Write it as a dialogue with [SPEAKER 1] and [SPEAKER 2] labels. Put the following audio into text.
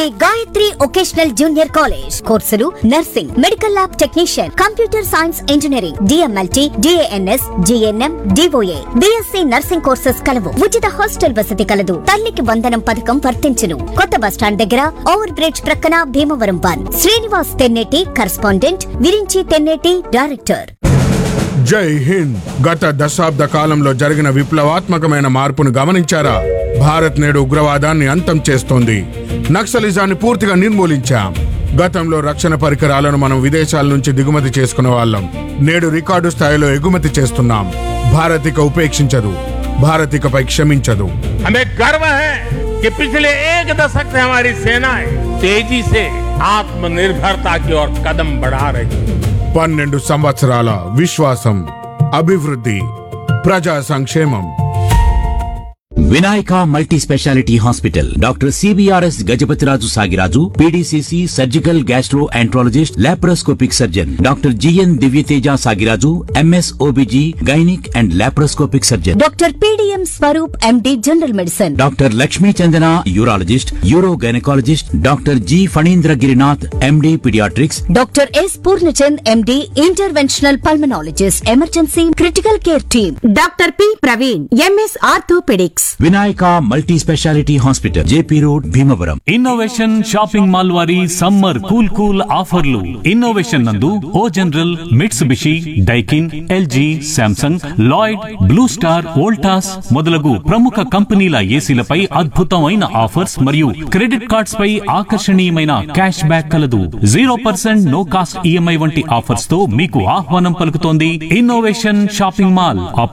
[SPEAKER 1] Gayatri vocational junior college. కోర్సులు nursing, medical lab technician, computer science engineering, DMLT, DANS, GNM, DOA, BSc nursing courses కలవు. ఉచిత hostel వసతి కలదు. తల్లికి వందనం పథకం వర్తించును. కొత్త బస్టాండ్ దగ్గర ఓవర్ బ్రిడ్జ్ ప్రక్కన భీమవరం 1. Srinivas Tenneti correspondent, Virinchi Tenneti director.
[SPEAKER 2] జై హింద్. గత దశాబ్ద కాలంలో జరిగిన విప్లవాత్మకమైన మార్పును గమనించారా? భారత్ నేడు ఉగ్రవాదాన్ని అంతం చేస్తోంది. నక్సలిజాన్ని పూర్తిగా నిర్మూలించాం. గతంలో రక్షణ పరికరాలను మనం విదేశాల నుంచి దిగుమతి చేసుకునే వాళ్ళం. నేడు రికార్డు స్థాయిలో ఎగుమతి చేస్తున్నాం. భారత్ ఇక ఉపేక్షించదు. భారత్ ఇకపై క్షమించదు.
[SPEAKER 3] हमें गर्व है कि पिछले एक दशक से हमारी सेनाएं तेजी से आत्मनिर्भरता की ओर कदम बढ़ा रही है.
[SPEAKER 2] 12 సంవత్సరాల విశ్వాసం, అభివృద్ధి, ప్రజా సంక్షేమం.
[SPEAKER 4] Vinayaka multi speciality hospital. Doctor CBRS Gajapathiraju Sagiraju, PDCC surgical gastro enterologist, laparoscopic surgeon. Doctor GN Divyateja Sagiraju, MS OBG gynaec and laparoscopic surgeon.
[SPEAKER 1] Doctor PDM Swaroop MD general medicine.
[SPEAKER 4] Doctor Lakshmi Chandana urologist, euro gynaecologist. Doctor G Phanindra Girinath MD paediatrics.
[SPEAKER 1] Doctor S Purnachand MD interventional pulmonologist, emergency critical care team. Doctor P Praveen MS orthopaedics.
[SPEAKER 4] Vinayaka multi speciality hospital, JP road, Bhimavaram.
[SPEAKER 5] Innovation shopping mall వారి summer cool ఆఫర్లు. Innovation నందు ఓ general, Mitsubishi, Daikin, LG, Samsung, Lloyd, blue star, Voltas మొదలగు ప్రముఖ కంపెనీల ఏసీలపై అద్భుతమైన offers మరియు credit cards పై ఆకర్షణీయమైన cash back కలదు. 0% నో కాస్ట్ EMI వంటి ఆఫర్స్ తో మీకు ఆహ్వానం పలుకుతోంది ఇన్నోవేషన్ షాపింగ్ మాల్.